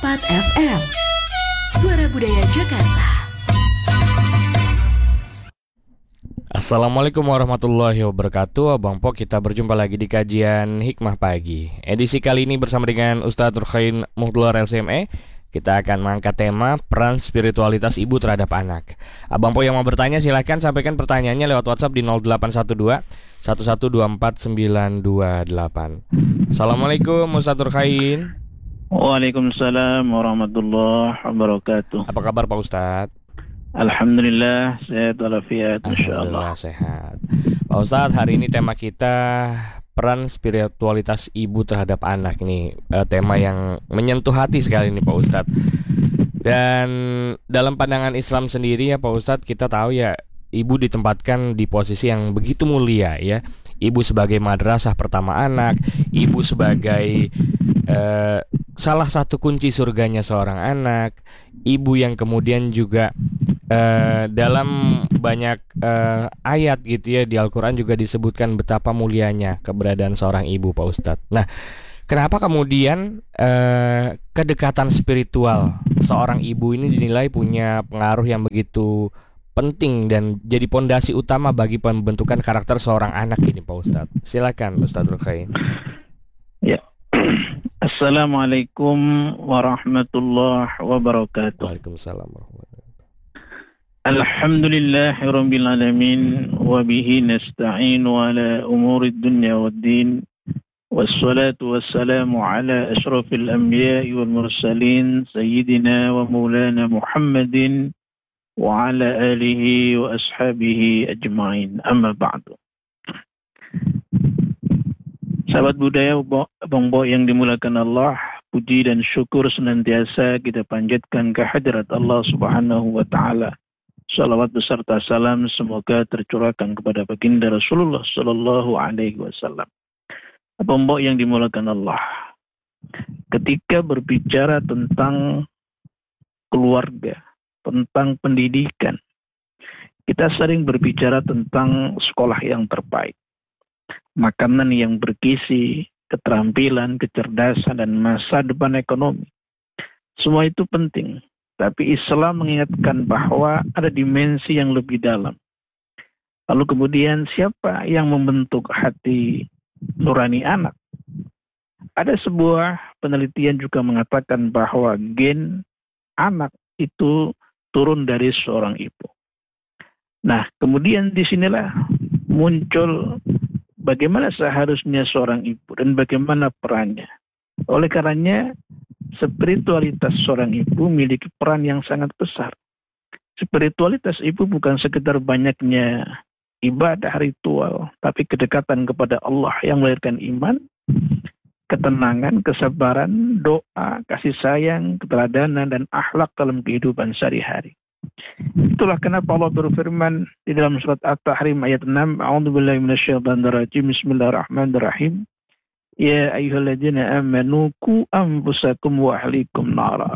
FM, Suara Budaya Jakarta. Assalamualaikum warahmatullahi wabarakatuh. Abang Po, kita berjumpa lagi di kajian Hikmah Pagi. Edisi kali ini bersama dengan Ustadz Nurkhain Muhdlar LCME. Kita akan mengangkat tema peran spiritualitas ibu terhadap anak. Abang Po yang mau bertanya silahkan sampaikan pertanyaannya lewat WhatsApp di 0812 1124928. Assalamualaikum Ustadz Nurkhain. Waalaikumsalam warahmatullahi wabarakatuh. Apa kabar Pak Ustadz? Alhamdulillah sehat walafiat, insyaallah. Alhamdulillah sehat. Pak Ustadz, hari ini tema kita peran spiritualitas ibu terhadap anak. Ini tema yang menyentuh hati sekali ini Pak Ustadz. Dan dalam pandangan Islam sendiri ya Pak Ustadz, kita tahu ya ibu ditempatkan di posisi yang begitu mulia ya. Ibu sebagai madrasah pertama anak, ibu sebagai salah satu kunci surganya seorang anak, ibu yang kemudian juga dalam banyak ayat gitu ya di Al-Quran juga disebutkan betapa mulianya keberadaan seorang ibu Pak Ustadz. Nah, kenapa kemudian kedekatan spiritual seorang ibu ini dinilai punya pengaruh yang begitu penting dan jadi pondasi utama bagi pembentukan karakter seorang anak ini Pak Ustadz? Silakan Ustadz Nurkhain. Ya. Assalamualaikum warahmatullahi wabarakatuh. Waalaikumsalam warahmatullahi wabarakatuh. Alhamdulillahirabbil alamin wa bihi nasta'inu ala umurid dunya waddin. Wassalatu wassalamu ala asyrafil anbiya'i wal mursalin sayyidina wa maulana Muhammadin wa ala alihi wa ashabihi ajma'in. Amma ba'du. Sahabat budaya Bongbo yang dimulakan Allah, puji dan syukur senantiasa kita panjatkan ke hadirat Allah Subhanahu wa taala. Salawat beserta salam semoga tercurahkan kepada baginda Rasulullah sallallahu alaihi wasallam. Bongbo yang dimulakan Allah. Ketika berbicara tentang keluarga, tentang pendidikan, kita sering berbicara tentang sekolah yang terbaik, makanan yang bergizi, keterampilan, kecerdasan, dan masa depan ekonomi. Semua itu penting, tapi Islam mengingatkan bahwa ada dimensi yang lebih dalam. Lalu kemudian siapa yang membentuk hati nurani anak? Ada sebuah penelitian juga mengatakan bahwa gen anak itu turun dari seorang ibu. Nah, kemudian disinilah muncul bagaimana seharusnya seorang ibu dan bagaimana perannya. Oleh karenanya, spiritualitas seorang ibu memiliki peran yang sangat besar. Spiritualitas ibu bukan sekedar banyaknya ibadah ritual, tapi kedekatan kepada Allah yang melahirkan iman, ketenangan, kesabaran, doa, kasih sayang, keteladanan, dan akhlak dalam kehidupan sehari-hari. Itulah kenapa Allah berfirman di dalam surat At-Tahrim ayat 6, A'udzubillahi minasyaitonir rajim, Bismillahirrahmanirrahim. Ya ayyuhalladzina amanu qu anfusakum wa ahlikum nara.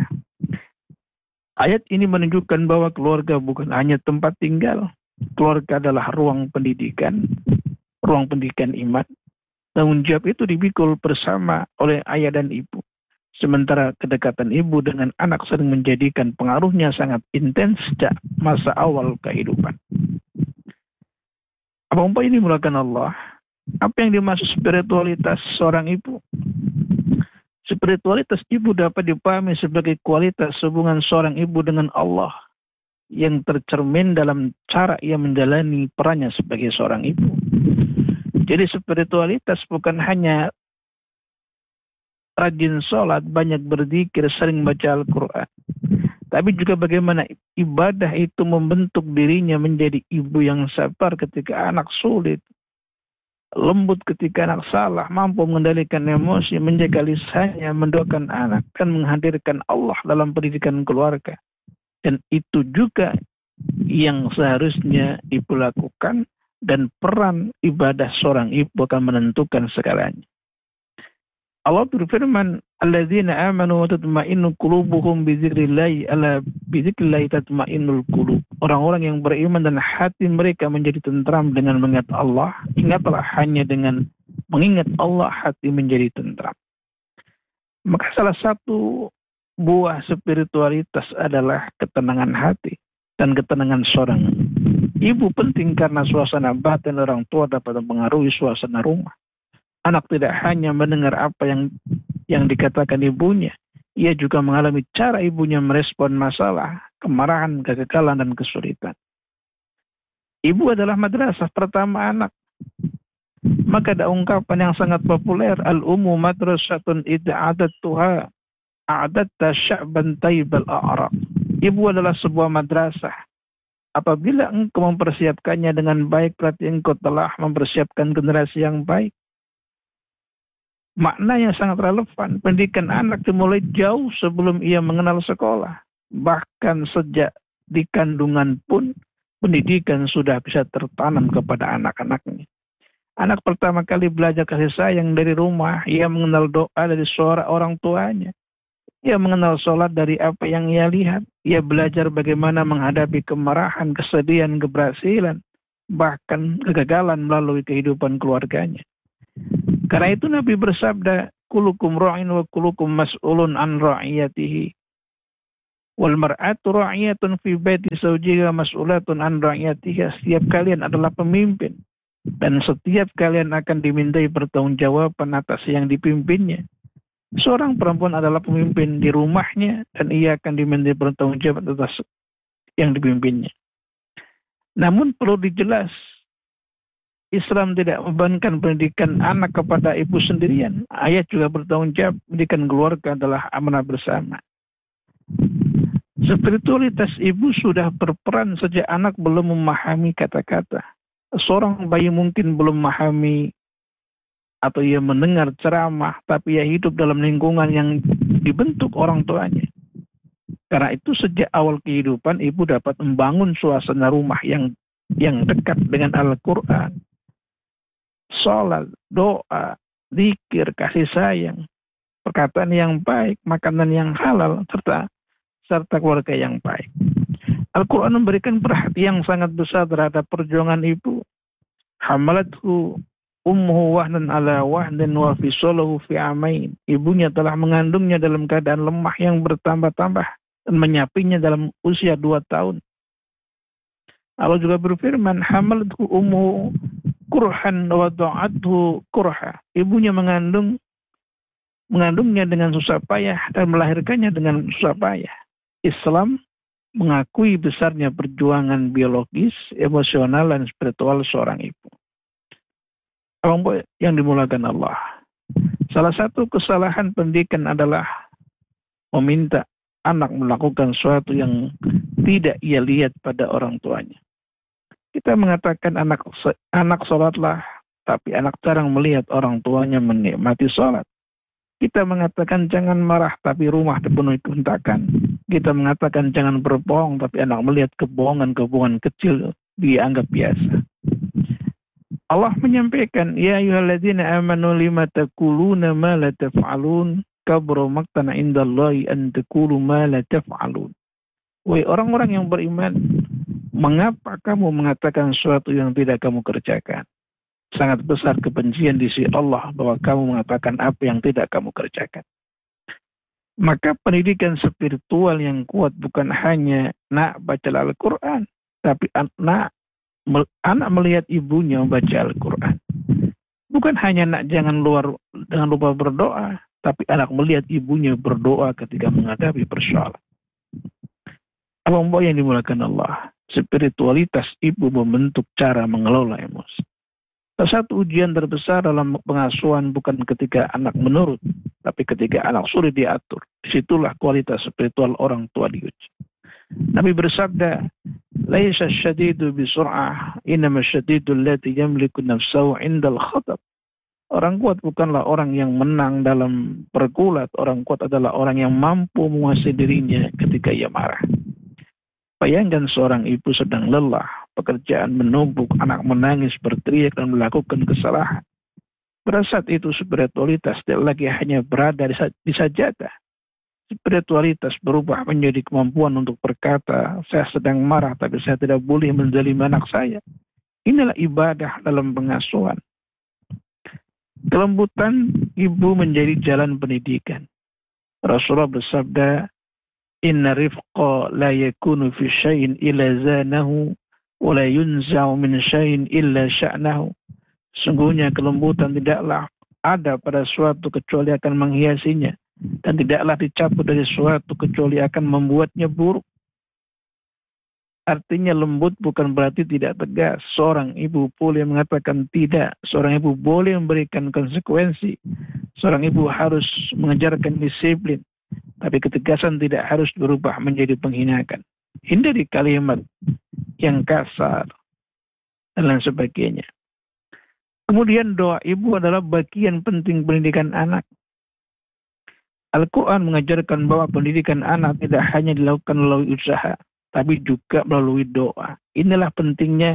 Ayat ini menunjukkan bahwa keluarga bukan hanya tempat tinggal. Keluarga adalah ruang pendidikan iman. Tanggung jawab itu dipikul bersama oleh ayah dan ibu. Sementara kedekatan ibu dengan anak sering menjadikan pengaruhnya sangat intens sejak masa awal kehidupan. Apa ini mulakan Allah? Apa yang dimaksud spiritualitas seorang ibu? Spiritualitas ibu dapat dipahami sebagai kualitas hubungan seorang ibu dengan Allah yang tercermin dalam cara ia menjalani perannya sebagai seorang ibu. Jadi spiritualitas bukan hanya rajin sholat, banyak berzikir, sering baca Al-Quran, tapi juga bagaimana ibadah itu membentuk dirinya menjadi ibu yang sabar ketika anak sulit, lembut ketika anak salah, mampu mengendalikan emosi, menjaga lisannya, mendoakan anak, dan menghadirkan Allah dalam pendidikan keluarga. Dan itu juga yang seharusnya ibu lakukan, dan peran ibadah seorang ibu akan menentukan segalanya. Allah berfirman, alladzina amanu wa tatma'innu qulubuhum bi dzikrillah, ala bi dzikrillah tatma'innul qulub. Orang-orang yang beriman dan hati mereka menjadi tentram dengan mengingat Allah. Ingatlah, hanya dengan mengingat Allah hati menjadi tentram. Maka salah satu buah spiritualitas adalah ketenangan hati dan ketenangan seorang ibu penting karena suasana batin orang tua dapat mempengaruhi suasana rumah. Anak tidak hanya mendengar apa yang dikatakan ibunya, ia juga mengalami cara ibunya merespon masalah, kemarahan, kegagalan, dan kesulitan. Ibu adalah madrasah pertama anak. Maka ada ungkapan yang sangat populer, al-ummu madrasatun id'adattuha a'adatta sya'ban taibal a'raq. Ibu adalah sebuah madrasah. Apabila engkau mempersiapkannya dengan baik, berarti engkau telah mempersiapkan generasi yang baik. Maknanya sangat relevan. Pendidikan anak dimulai jauh sebelum ia mengenal sekolah. Bahkan sejak di kandungan pun, pendidikan sudah bisa tertanam kepada anak-anaknya. Anak pertama kali belajar kasih sayang dari rumah. Ia mengenal doa dari suara orang tuanya. Ia mengenal sholat dari apa yang ia lihat. Ia belajar bagaimana menghadapi kemarahan, kesedihan, keberhasilan, bahkan kegagalan melalui kehidupan keluarganya. Karena itu Nabi bersabda, kulukum ra'in wa kulukum mas'ulun an ra'iyatihi. Wal mar'atu ra'iyatun fi baiti zawjiha mas'ulatun an ra'iyatiha. Setiap kalian adalah pemimpin. Dan setiap kalian akan dimintai pertanggungjawaban atas yang dipimpinnya. Seorang perempuan adalah pemimpin di rumahnya dan ia akan dimintai pertanggungjawaban atas yang dipimpinnya. Namun perlu dijelas, Islam tidak membebankan pendidikan anak kepada ibu sendirian. Ayah juga bertanggung jawab. Pendidikan keluarga adalah amanah bersama. Spiritualitas ibu sudah berperan sejak anak belum memahami kata-kata. Seorang bayi mungkin belum memahami atau ia mendengar ceramah, tapi ia hidup dalam lingkungan yang dibentuk orang tuanya. Karena itu sejak awal kehidupan ibu dapat membangun suasana rumah yang dekat dengan Al-Quran, sholat, doa, zikir, kasih sayang, perkataan yang baik, makanan yang halal, serta keluarga yang baik. Al-Quran memberikan perhatian yang sangat besar terhadap perjuangan ibu. Hamalathu ummuhu wahnan ala wahnin wa fisaluhu fi amain. Ibunya telah mengandungnya dalam keadaan lemah yang bertambah-tambah dan menyapinya dalam usia 2 tahun. Allah juga berfirman, hamalathu ummuhu kurhan wa da'athu kurha. Ibunya mengandungnya dengan susah payah dan melahirkannya dengan susah payah. Islam mengakui besarnya perjuangan biologis, emosional, dan spiritual seorang ibu. Abang yang dimulakan Allah. Salah satu kesalahan pendidikan adalah meminta anak melakukan sesuatu yang tidak ia lihat pada orang tuanya. Kita mengatakan anak sholatlah, tapi anak jarang melihat orang tuanya menikmati sholat. Kita mengatakan jangan marah, tapi rumah dipenuhi kehendakan. Kita mengatakan jangan berbohong, tapi anak melihat kebohongan-kebohongan kecil dianggap biasa. Allah menyampaikan, ya ayyuhalladzina amanu lima taquluna ma la taf'alun kabura maqtan 'indallahi an taqulu ma la taf'alun. Wahai orang-orang yang beriman, mengapa kamu mengatakan sesuatu yang tidak kamu kerjakan? Sangat besar kebencian di sisi Allah bahwa kamu mengatakan apa yang tidak kamu kerjakan. Maka pendidikan spiritual yang kuat bukan hanya nak baca Al-Quran, tapi anak melihat ibunya membaca Al-Quran. Bukan hanya nak jangan lupa berdoa, tapi anak melihat ibunya berdoa ketika menghadapi persoalan. Abang yang dimulakan Allah, spiritualitas ibu membentuk cara mengelola emosi. Salah satu ujian terbesar dalam pengasuhan bukan ketika anak menurut, tapi ketika anak sulit diatur. Disitulah kualitas spiritual orang tua diuji. Nabi bersabda, "Laisa syadidu bisur'ah, innama syadidu allati yamliku nafsahu 'indal khatab." Orang kuat bukanlah orang yang menang dalam pergulat. Orang kuat adalah orang yang mampu menguasai dirinya ketika ia marah. Bayangkan seorang ibu sedang lelah, pekerjaan menumpuk, anak menangis, berteriak, dan melakukan kesalahan. Pada saat itu spiritualitas tidak lagi hanya berada di sajadah. Spiritualitas berubah menjadi kemampuan untuk berkata, saya sedang marah tapi saya tidak boleh menzalimi anak saya. Inilah ibadah dalam pengasuhan. Kelembutan ibu menjadi jalan pendidikan. Rasulullah bersabda, "Inna rifqa la yakunu fi syai'in illa zanahu wa la yunza'u min syai'in illa sya'nahu." Sungguhnya kelembutan tidaklah ada pada suatu kecuali akan menghiasinya, dan tidaklah dicabut dari suatu kecuali akan membuatnya buruk. Artinya lembut bukan berarti tidak tegas. Seorang ibu boleh mengatakan tidak. Seorang ibu boleh memberikan konsekuensi. Seorang ibu harus mengejarkan disiplin. Tapi ketegasan tidak harus berubah menjadi penghinaan. Hindari kalimat yang kasar dan lain sebagainya. Kemudian doa ibu adalah bagian penting pendidikan anak. Al-Quran mengajarkan bahwa pendidikan anak tidak hanya dilakukan melalui usaha, tapi juga melalui doa. Inilah pentingnya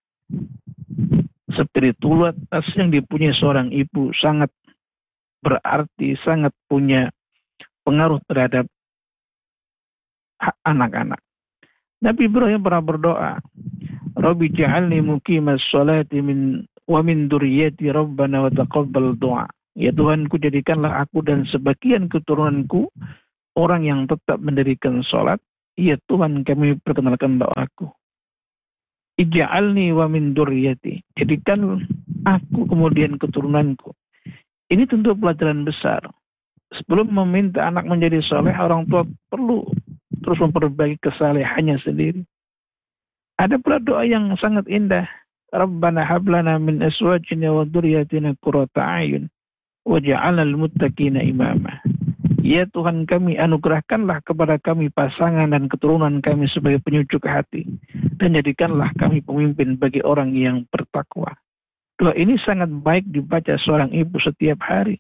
spiritualitas yang dipunyai seorang ibu, sangat berarti, sangat punya pengaruh terhadap anak-anak. Nabi Ibrahim pernah berdoa, "Rabbi ja'alni muqimas sholati wa min dzurriyyati rabbana wa taqabbal du'a." Ya Tuhanku, jadikanlah aku dan sebagian keturunanku orang yang tetap mendirikan sholat. Ya Tuhan, kami perkenalkan doaku. Ij'alni wa min dzurriyyati. Jadikan aku kemudian keturunanku. Ini tentu pelajaran besar. Sebelum meminta anak menjadi soleh, orang tua perlu terus memperbaiki kesalehannya sendiri. Ada pula doa yang sangat indah. Rabbana hablana min azwajina wa dzurriyyatina qurrata a'yun waj'alna lil muttaqina imama. Ya Tuhan kami, anugerahkanlah kepada kami pasangan dan keturunan kami sebagai penyucuk hati, dan jadikanlah kami pemimpin bagi orang yang bertakwa. Doa ini sangat baik dibaca seorang ibu setiap hari.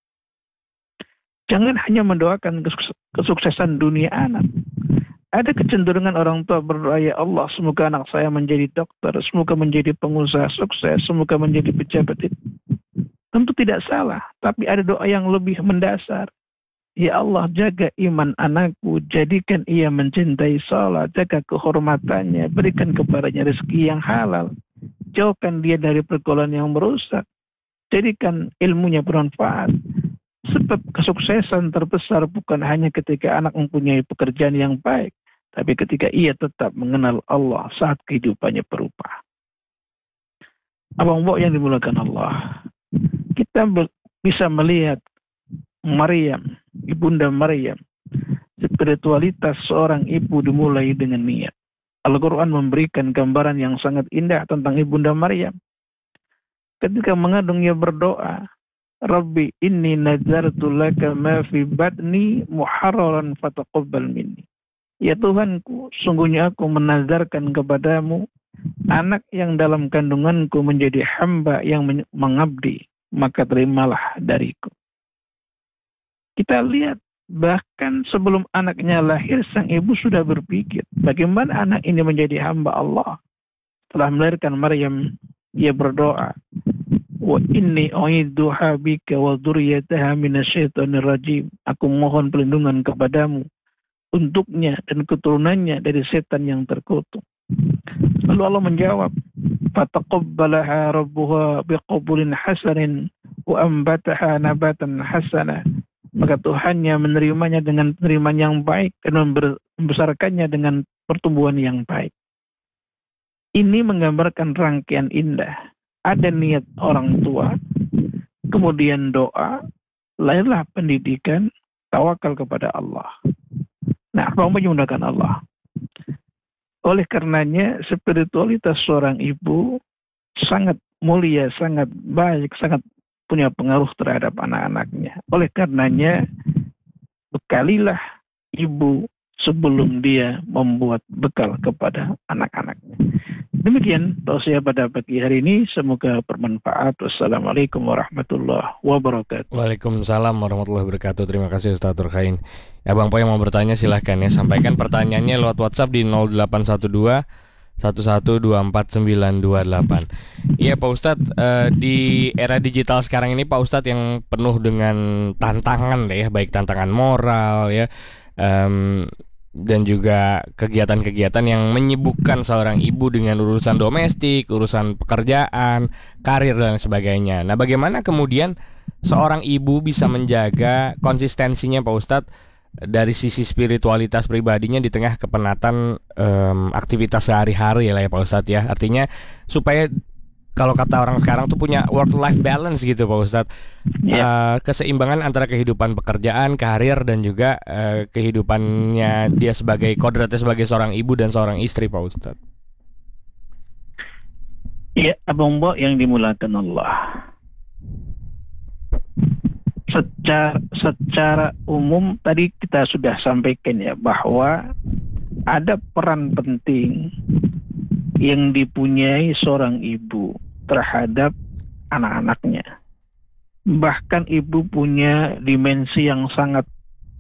Jangan hanya mendoakan kesuksesan dunia anak. Ada kecenderungan orang tua berdoa, ya Allah, semoga anak saya menjadi dokter, semoga menjadi pengusaha sukses, semoga menjadi pejabat. Tentu tidak salah, tapi ada doa yang lebih mendasar. Ya Allah, jaga iman anakku, jadikan ia mencintai salat, jaga kehormatannya, berikan kepadanya rezeki yang halal, jauhkan dia dari pergaulan yang merusak, jadikan ilmunya bermanfaat. Sebab kesuksesan terbesar bukan hanya ketika anak mempunyai pekerjaan yang baik, tapi ketika ia tetap mengenal Allah saat kehidupannya berubah. Abang-abang yang dimulakan Allah, kita bisa melihat Maryam, Ibunda Maryam, spiritualitas seorang ibu dimulai dengan niat. Al-Quran memberikan gambaran yang sangat indah tentang Ibunda Maryam. Ketika mengandung, ia berdoa, Rabbi inni nazartu laka ma fi batni muharraran fataqabbal minni. Ya Tuhanku, sungguhnya aku menazarkan kepadamu anak yang dalam kandunganku menjadi hamba yang mengabdi, maka terimalah dariku. Kita lihat, bahkan sebelum anaknya lahir, sang ibu sudah berpikir, bagaimana anak ini menjadi hamba Allah. Setelah melahirkan Maryam, ia berdoa, wa inni u'idzuha bika wa dzurriyyataha minasyaitonir rajim. Aku mohon perlindungan kepadamu untuknya dan keturunannya dari setan yang terkutuk. Lalu Allah menjawab, fataqabbalaha rabbuha biqabulin hasanin wa ambataha nabatan hasana. Maka Tuhannya menerimanya dengan penerimaan yang baik dan membesarkannya dengan pertumbuhan yang baik. Ini menggambarkan rangkaian indah. Ada niat orang tua, kemudian doa, lahirlah pendidikan, tawakal kepada Allah. Nah, menggunakan Allah. Oleh karenanya, spiritualitas seorang ibu sangat mulia, sangat baik, sangat punya pengaruh terhadap anak-anaknya. Oleh karenanya, bekalilah ibu sebelum dia membuat bekal kepada anak-anaknya. Demikian tausiah pada pagi hari ini, semoga bermanfaat. Wassalamualaikum warahmatullahi wabarakatuh. Waalaikumsalam warahmatullahi wabarakatuh. Terima kasih Ustaz Turkhain. Ya Bang Po yang mau bertanya silahkan ya, sampaikan pertanyaannya lewat WhatsApp di 0812 1124928. Iya Pak Ustadz, di era digital sekarang ini Pak Ustadz yang penuh dengan tantangan ya, baik tantangan moral ya, dan juga kegiatan-kegiatan yang menyibukkan seorang ibu dengan urusan domestik, urusan pekerjaan, karir dan sebagainya. Nah, bagaimana kemudian seorang ibu bisa menjaga konsistensinya Pak Ustadz dari sisi spiritualitas pribadinya di tengah kepenatan aktivitas sehari-hari lah ya Pak Ustadz ya. Artinya supaya kalau kata orang sekarang tuh punya work-life balance gitu Pak Ustadz. Keseimbangan antara kehidupan pekerjaan, karir, dan juga kehidupannya dia sebagai kodratnya sebagai seorang ibu dan seorang istri Pak Ustadz. Ya, Abang Bo yang dimulakan Allah. Secara umum tadi kita sudah sampaikan ya bahwa ada peran penting yang dipunyai seorang ibu terhadap anak-anaknya. Bahkan ibu punya dimensi yang sangat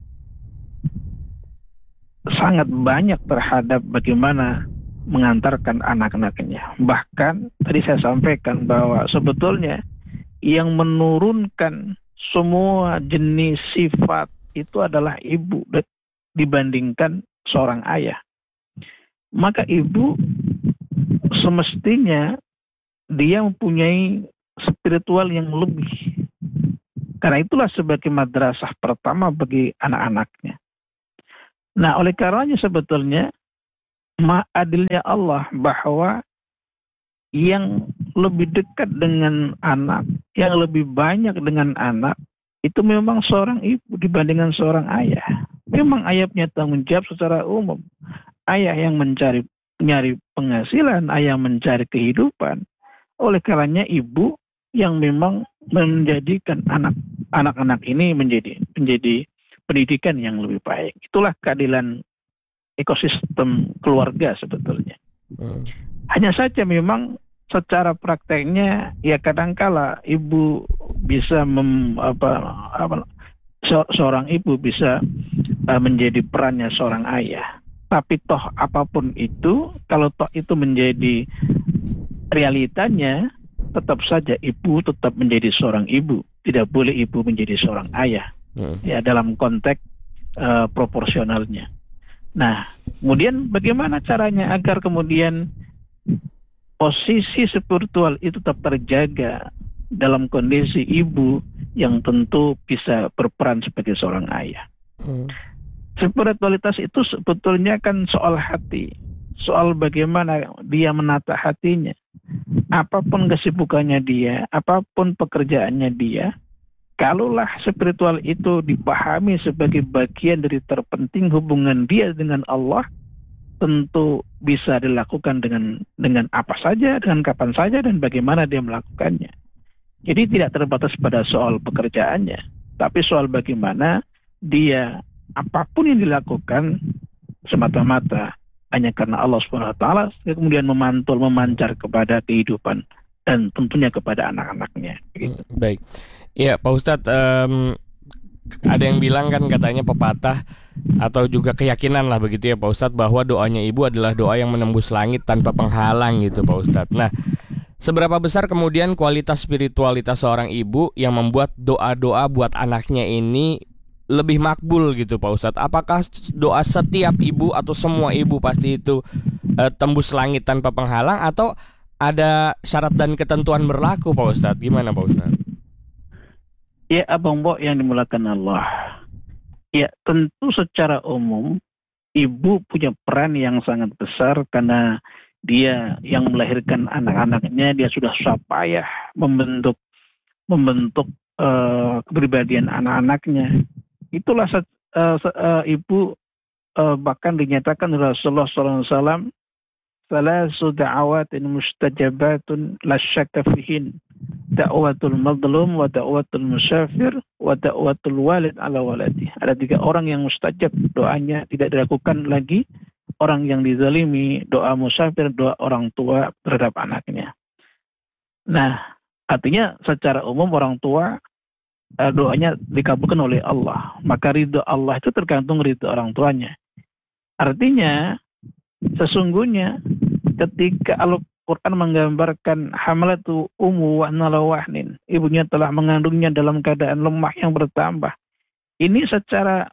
banyak terhadap bagaimana mengantarkan anak-anaknya. Bahkan tadi saya sampaikan bahwa sebetulnya yang menurunkan semua jenis sifat itu adalah ibu dibandingkan seorang ayah. Maka ibu semestinya dia mempunyai spiritual yang lebih. Karena itulah sebagai madrasah pertama bagi anak-anaknya. Nah, oleh karenanya sebetulnya adilnya Allah bahwa yang lebih dekat dengan anak, yang lebih banyak dengan anak, itu memang seorang ibu dibandingkan seorang ayah. Memang ayah punya tanggung jawab secara umum. Ayah yang nyari penghasilan, ayah mencari kehidupan. Oleh karenanya ibu yang memang menjadikan anak-anak ini menjadi pendidikan yang lebih baik. Itulah keadilan ekosistem keluarga sebetulnya. Hanya saja memang secara prakteknya ya kadangkala ibu bisa seorang ibu bisa menjadi perannya seorang ayah. Tapi toh apapun itu, kalau toh itu menjadi realitanya, tetap saja ibu tetap menjadi seorang ibu. Tidak boleh ibu menjadi seorang ayah. Ya, dalam konteks proporsionalnya. Nah, kemudian bagaimana caranya agar kemudian posisi spiritual itu tetap terjaga dalam kondisi ibu yang tentu bisa berperan sebagai seorang ayah. Spiritualitas itu sebetulnya kan soal hati, soal bagaimana dia menata hatinya. Apapun kesibukannya dia, apapun pekerjaannya dia, kalaulah spiritual itu dipahami sebagai bagian dari terpenting hubungan dia dengan Allah, tentu bisa dilakukan dengan apa saja, dengan kapan saja, dan bagaimana dia melakukannya. Jadi tidak terbatas pada soal pekerjaannya, tapi soal bagaimana dia apapun yang dilakukan semata-mata hanya karena Allah SWT, kemudian memancar kepada kehidupan dan tentunya kepada anak-anaknya. Gitu. Baik. Ya Pak Ustadz, ada yang bilang kan katanya pepatah atau juga keyakinan lah begitu ya Pak Ustadz, bahwa doanya ibu adalah doa yang menembus langit tanpa penghalang gitu Pak Ustadz. Nah, seberapa besar kemudian kualitas spiritualitas seorang ibu yang membuat doa-doa buat anaknya ini lebih makbul gitu Pak Ustadz? Apakah doa setiap ibu atau semua ibu pasti itu tembus langit tanpa penghalang, atau ada syarat dan ketentuan berlaku Pak Ustadz? Gimana Pak Ustadz? Ya Abang Bo yang dimulakan Allah. Ya tentu secara umum ibu punya peran yang sangat besar karena dia yang melahirkan anak-anaknya, dia sudah susah payah membentuk kepribadian anak-anaknya. Itulah ibu bahkan dinyatakan Rasulullah SAW, salasu da'awatin mustajabatun la syakka fihin, da'watul mazlum wa da'watul musafir wa da'watul walid ala waladi. Ada 3 orang yang mustajab doanya tidak dilakukan lagi: orang yang dizalimi, doa musafir, doa orang tua terhadap anaknya. Nah, artinya secara umum orang tua doanya dikabulkan oleh Allah, maka ridho Allah itu tergantung ridho orang tuanya. Artinya sesungguhnya ketika Al-Quran menggambarkan hamalatu ummu wa nala wahnin, ibunya telah mengandungnya dalam keadaan lemah yang bertambah. Ini secara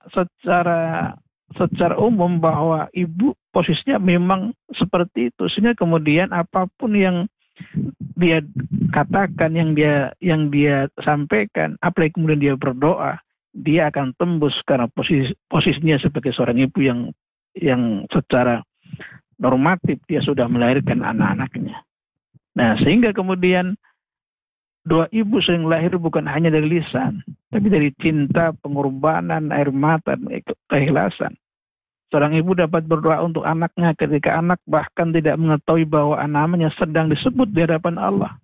umum bahwa ibu posisinya memang seperti itu, sehingga kemudian apapun yang dia katakan, yang dia sampaikan, apalagi kemudian dia berdoa, dia akan tembus karena posisinya sebagai seorang ibu yang secara normatif dia sudah melahirkan anak-anaknya. Nah, sehingga kemudian doa ibu sering lahir bukan hanya dari lisan, tapi dari cinta, pengorbanan, air mata, keikhlasan. Seorang ibu dapat berdoa untuk anaknya ketika anak bahkan tidak mengetahui bahwa namanya sedang disebut di hadapan Allah.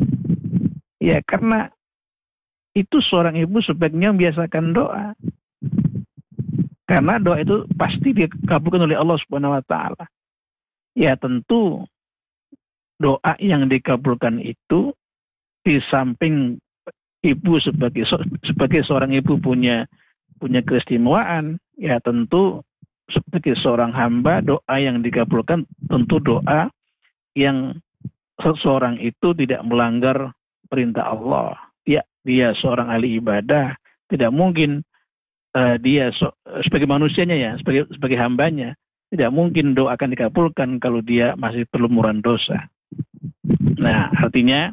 Ya, karena itu seorang ibu sebaiknya membiasakan doa. Karena doa itu pasti dikabulkan oleh Allah Subhanahu wa taala. Ya, tentu doa yang dikabulkan itu di samping ibu sebagai seorang ibu punya keistimewaan, ya tentu sebagai seorang hamba doa yang dikabulkan tentu doa yang seseorang itu tidak melanggar perintah Allah. Dia seorang ahli ibadah, tidak mungkin dia sebagai manusianya ya, sebagai hambanya, tidak mungkin doa akan dikabulkan kalau dia masih berlumuran dosa. Nah, artinya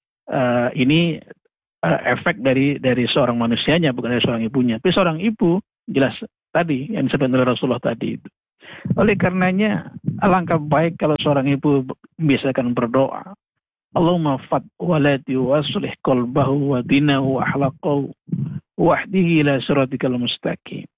ini efek dari seorang manusianya, bukan dari seorang ibunya. Tapi seorang ibu jelas tadi yang disebutkan oleh Rasulullah tadi itu. Oleh karenanya alangkah baik kalau seorang ibu membiasakan berdoa. Allahumma fat waladi wa aslih qalbahu wa dinahu wa ahlaqahu wahdihi ila siratikal mustaqim.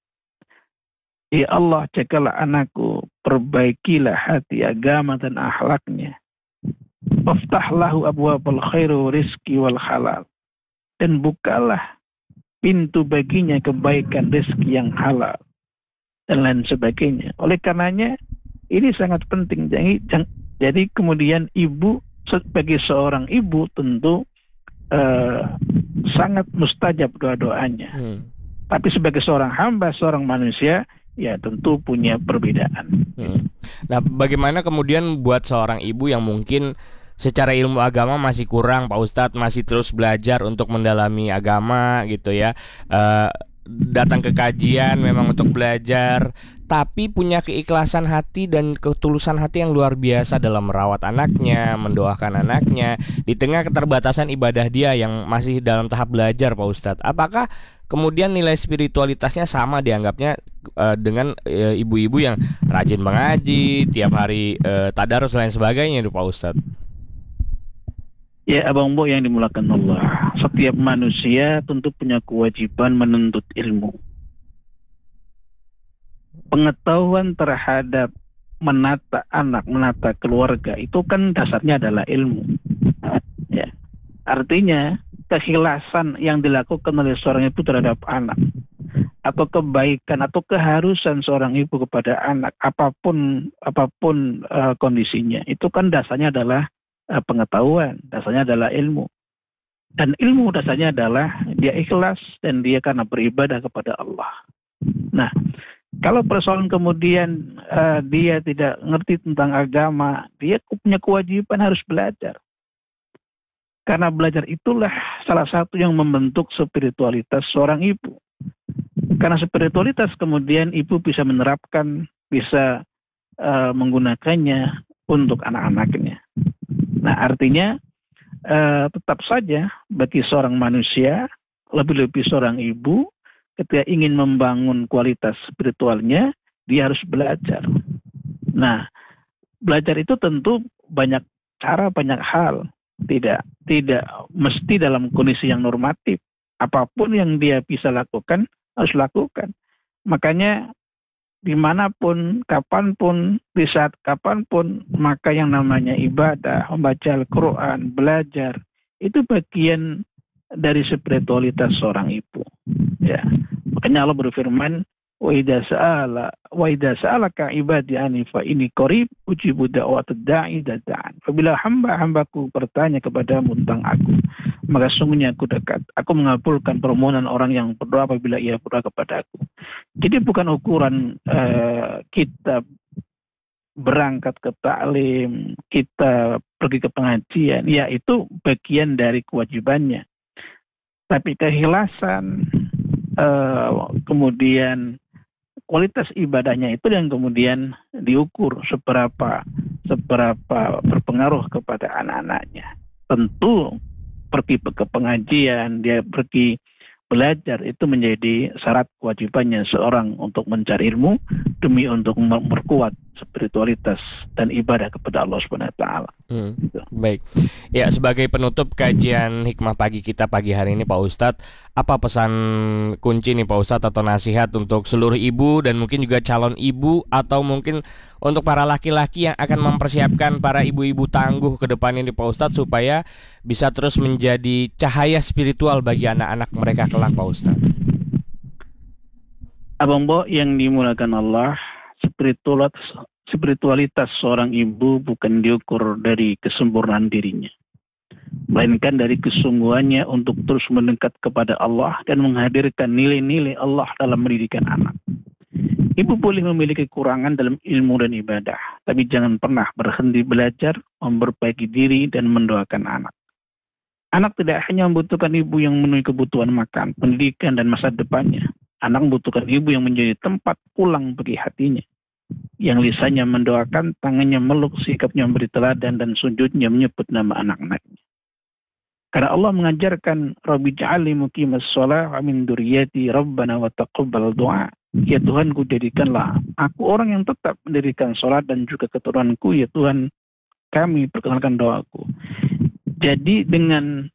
Ya Allah, jagalah anakku, perbaikilah hati, agama dan akhlaknya. Waftahlahu abwabal khairu rizki wal halal. Dan bukalah pintu baginya kebaikan rezeki yang halal dan lain sebagainya. Oleh karenanya ini sangat penting. Jadi kemudian ibu sebagai seorang ibu tentu sangat mustajab doa-doanya. Tapi sebagai seorang hamba, seorang manusia, ya tentu punya perbedaan. Nah, bagaimana kemudian buat seorang ibu yang mungkin secara ilmu agama masih kurang, Pak Ustadz, masih terus belajar untuk mendalami agama gitu ya, datang ke kajian memang untuk belajar, tapi punya keikhlasan hati dan ketulusan hati yang luar biasa dalam merawat anaknya, mendoakan anaknya di tengah keterbatasan ibadah dia yang masih dalam tahap belajar, Pak Ustadz. Apakah kemudian nilai spiritualitasnya sama dianggapnya dengan ibu-ibu yang rajin mengaji, tiap hari tadarus dan lain sebagainya itu, Pak Ustadz? Ya, Abang Bo yang dimulakan Allah, setiap manusia tentu punya kewajiban menuntut ilmu. Pengetahuan terhadap menata anak, menata keluarga itu kan dasarnya adalah ilmu. Ya, artinya keikhlasan yang dilakukan oleh seorang ibu terhadap anak, atau kebaikan atau keharusan seorang ibu kepada anak, apapun kondisinya, itu kan dasarnya adalah pengetahuan, dasarnya adalah ilmu. Dan ilmu dasarnya adalah dia ikhlas dan dia karena beribadah kepada Allah. Nah, kalau persoalan kemudian dia tidak ngerti tentang agama, dia punya kewajiban harus belajar. Karena belajar itulah salah satu yang membentuk spiritualitas seorang ibu. Karena spiritualitas kemudian ibu bisa menerapkan, bisa menggunakannya untuk anak-anaknya. Nah, artinya tetap saja bagi seorang manusia, lebih-lebih seorang ibu, ketika ingin membangun kualitas spiritualnya, dia harus belajar. Nah, belajar itu tentu banyak cara, banyak hal. Tidak mesti dalam kondisi yang normatif. Apapun yang dia bisa lakukan, harus lakukan. Makanya dimanapun, kapanpun, di saat kapanpun, maka yang namanya ibadah, membaca Al-Quran, belajar, itu bagian dari spiritualitas seorang ibu. Ya, makanya Allah berfirman, wa idza sa'alaka ibadi anni fa inni qarib ujibu da'watad da'i idza da'an. Apabila hamba-hambaku bertanya kepadamu tentang aku, maka sungguhnya aku dekat. Aku mengabulkan permohonan orang yang berdoa apabila ia berdoa kepada aku. Jadi bukan ukuran kita berangkat ke taklim, kita pergi ke pengajian, ya itu bagian dari kewajibannya. Tapi keikhlasan, kemudian kualitas ibadahnya itu yang kemudian diukur seberapa seberapa berpengaruh kepada anak-anaknya. Tentu pergi ke pengajian, dia pergi belajar itu menjadi syarat kewajibannya seorang untuk mencari ilmu demi untuk memperkuat spiritualitas dan ibadah kepada Allah Subhanahu wa taala. Gitu. Baik. Ya, sebagai penutup kajian hikmah pagi kita pagi hari ini Pak Ustadz, apa pesan kunci nih Pak Ustadz atau nasihat untuk seluruh ibu dan mungkin juga calon ibu atau mungkin untuk para laki-laki yang akan mempersiapkan para ibu-ibu tangguh ke depan ini Pak Ustadz supaya bisa terus menjadi cahaya spiritual bagi anak-anak mereka kelak Pak Ustadz? Abang Bo yang dimulakan Allah, spiritualitas seorang ibu bukan diukur dari kesempurnaan dirinya, melainkan dari kesungguhannya untuk terus mendekat kepada Allah dan menghadirkan nilai-nilai Allah dalam mendidikan anak. Ibu boleh memiliki kekurangan dalam ilmu dan ibadah, tapi jangan pernah berhenti belajar, memperbaiki diri, dan mendoakan anak. Anak tidak hanya membutuhkan ibu yang memenuhi kebutuhan makan, pendidikan, dan masa depannya. Anak membutuhkan ibu yang menjadi tempat pulang bagi hatinya, yang lisannya mendoakan, tangannya meluk, sikapnya memberi teladan, dan sujudnya menyebut nama anak-anaknya. Karena Allah mengajarkan, Rabbi ja'alni muqimas shalah wa min dzurriyyati rabbana wa taqabbal du'a. Ya Tuhanku, jadikanlah aku orang yang tetap mendirikan sholat dan juga keturunanku, ya Tuhan kami perkenalkan doaku. Jadi dengan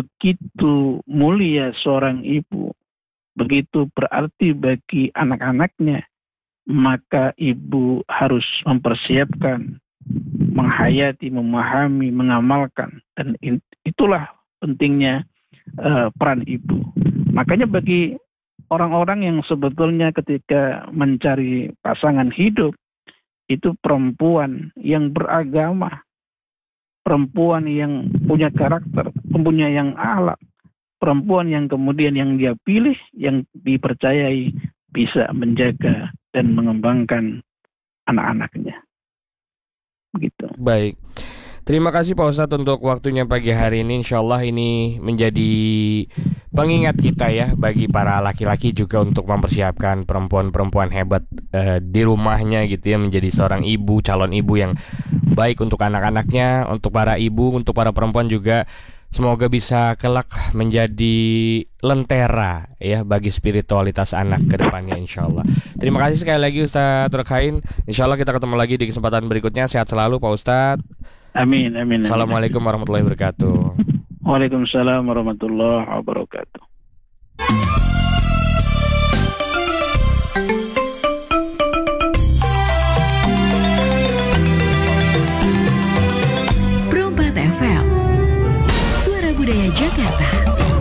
begitu mulia seorang ibu, begitu berarti bagi anak-anaknya, maka ibu harus mempersiapkan, menghayati, memahami, mengamalkan. Dan itulah pentingnya peran ibu. Makanya bagi orang-orang yang sebetulnya ketika mencari pasangan hidup, itu perempuan yang beragama, perempuan yang punya karakter, mempunyai yang akhlak, perempuan yang kemudian yang dia pilih, yang dipercayai bisa menjaga dan mengembangkan anak-anaknya. Begitu. Baik. Terima kasih Pak Ustadz untuk waktunya pagi hari ini. Insya Allah ini menjadi pengingat kita ya bagi para laki-laki juga untuk mempersiapkan perempuan-perempuan hebat di rumahnya gitu ya, menjadi seorang ibu, calon ibu yang baik untuk anak-anaknya, untuk para ibu, untuk para perempuan juga. Semoga bisa kelak menjadi lentera ya bagi spiritualitas anak ke depannya insya Allah. Terima kasih sekali lagi Ustadz Turkhain. Insya Allah kita ketemu lagi di kesempatan berikutnya. Sehat selalu Pak Ustadz. Amin, amin. Assalamualaikum warahmatullahi wabarakatuh. Waalaikumsalam warahmatullahi wabarakatuh. Perompat FM, Suara Budaya Jakarta.